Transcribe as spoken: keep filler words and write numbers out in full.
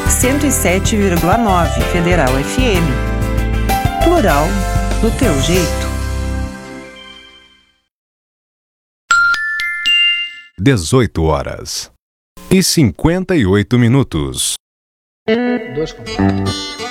cento e sete vírgula nove Federal F M. Plural do teu jeito. dezoito horas e cinquenta e oito minutos. Dois